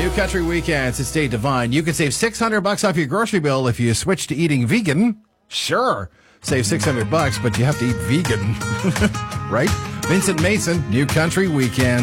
New Country Weekends at State Divine. You can save $600 off your grocery bill if you switch to eating vegan. Sure, save $600, but you have to eat vegan. Right? Vincent Mason, New Country Weekend.